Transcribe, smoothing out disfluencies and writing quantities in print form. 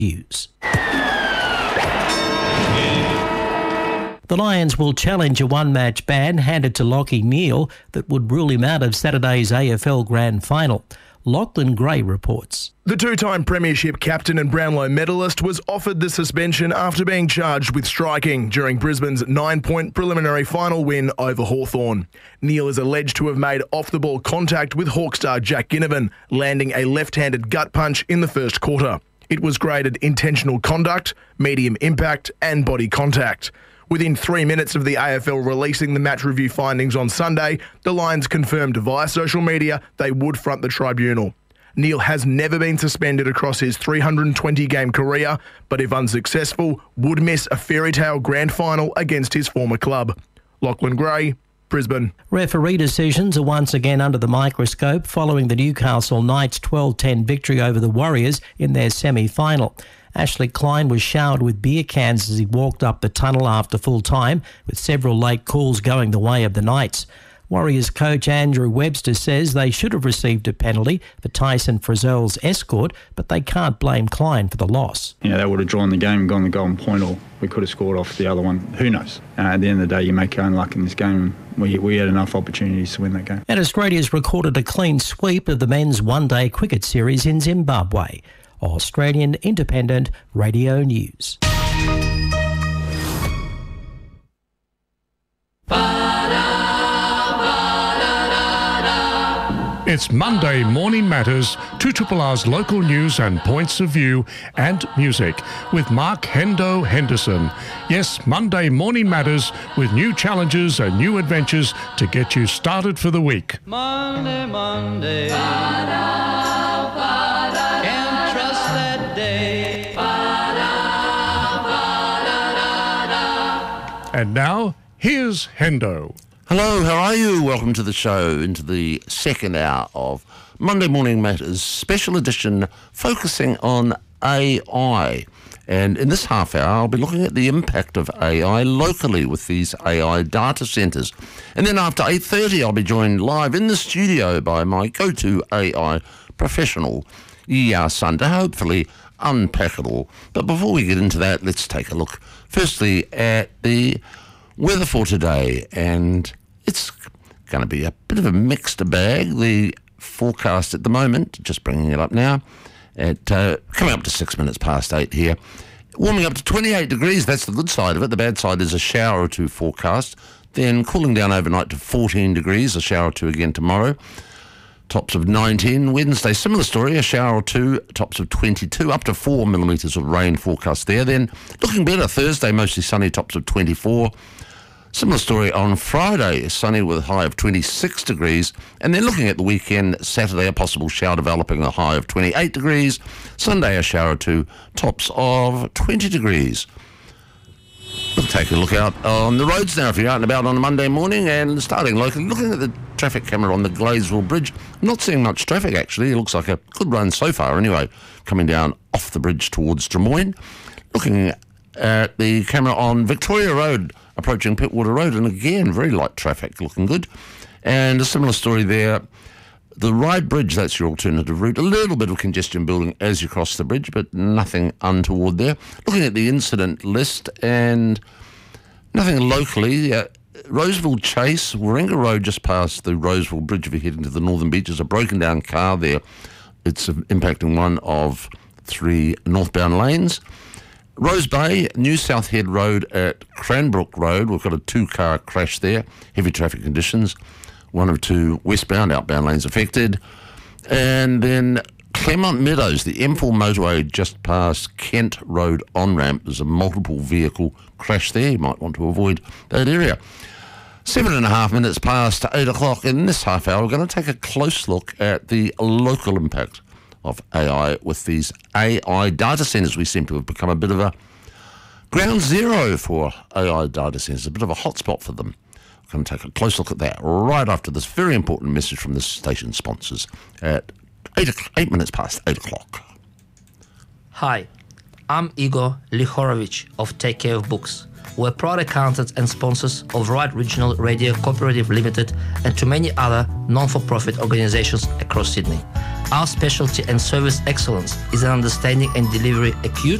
News. The Lions will challenge a one-match ban handed to Lachie Neale that would rule him out of Saturday's AFL Grand Final. Lachlan Gray reports. The two-time Premiership captain and Brownlow medalist was offered the suspension after being charged with striking during Brisbane's 9-point preliminary final win over Hawthorn. Neale is alleged to have made off-the-ball contact with Hawk star Jack Ginnivan, landing a left-handed gut punch in the first quarter. It was graded intentional conduct, medium impact and body contact. Within 3 minutes of the AFL releasing the match review findings on Sunday, the Lions confirmed via social media they would front the tribunal. Neale has never been suspended across his 320-game career, but if unsuccessful, would miss a fairy tale grand final against his former club. Lachlan Gray, Brisbane. Referee decisions are once again under the microscope following the Newcastle Knights' 12-10 victory over the Warriors in their semi-final. Ashley Klein was showered with beer cans as he walked up the tunnel after full time, with several late calls going the way of the Knights. Warriors coach Andrew Webster says they should have received a penalty for Tyson Frizzell's escort, but they can't blame Klein for the loss. Yeah, that would have drawn the game and gone the golden point, or we could have scored off the other one. Who knows? At the end of the day, you make your own luck in this game. We had enough opportunities to win that game. And Australia's recorded a clean sweep of the men's one-day cricket series in Zimbabwe. Australian Independent Radio News. It's Monday Morning Matters, 2RR's local news and points of view and music with Mark Hendo Henderson. Yes, Monday Morning Matters with new challenges and new adventures to get you started for the week. Monday, Monday. And now, here's Hendo. Hello, how are you? Welcome to the show, into the second hour of Monday Morning Matters, special edition focusing on AI. And in this half hour, I'll be looking at the impact of AI locally with these AI data centres. And then after 8:30, I'll be joined live in the studio by my go-to AI professional, Yi Sun, to hopefully unpack it all. But before we get into that, let's take a look firstly at the weather for today, and it's going to be a bit of a mixed bag. The forecast at the moment, just bringing it up now, at coming up to 6 minutes past 8 here, warming up to 28 degrees. That's the good side of it. The bad side is a shower or two forecast, then cooling down overnight to 14 degrees, a shower or two again tomorrow. Tops of 19. Wednesday, similar story, a shower or two, tops of 22, up to 4 millimetres of rain forecast there. Then looking better, Thursday, mostly sunny, tops of 24. Similar story on Friday, sunny with a high of 26 degrees. And then looking at the weekend, Saturday, a possible shower developing, a high of 28 degrees. Sunday, a shower or two, tops of 20 degrees. We'll take a look out on the roads now if you're out and about on a Monday morning, and starting locally, looking at the traffic camera on the Gladesville Bridge. I'm not seeing much traffic actually. It looks like a good run so far anyway, coming down off the bridge towards Drummoyne. Looking at the camera on Victoria Road, approaching Pittwater Road, and again, very light traffic, looking good. And a similar story there. The Ryde Bridge, that's your alternative route. A little bit of congestion building as you cross the bridge, but nothing untoward there. Looking at the incident list, and nothing locally. Roseville Chase, Warringah Road, just past the Roseville Bridge if you're heading to the Northern Beaches, a broken down car there. It's impacting one of 3 northbound lanes. Rose Bay, New South Head Road at Cranbrook Road, we've got a 2-car crash there, heavy traffic conditions. 1 of 2 westbound, outbound lanes affected. And then Claremont Meadows, the M4 motorway just past Kent Road on-ramp. There's a multiple vehicle crash there. You might want to avoid that area. 7.5 minutes past 8 o'clock. In this half hour, we're going to take a close look at the local impact of AI with these AI data centres. We seem to have become a bit of a ground zero for AI data centres, a bit of a hotspot for them. Going to take a close look at that right after this very important message from the station sponsors at 8 minutes past 8 o'clock. Hi, I'm Igor Lihorovich of Take Care of Books. We're proud accountants and sponsors of Right Regional Radio Cooperative Limited and to many other non-for-profit organizations across Sydney. Our specialty and service excellence is in understanding and delivering acute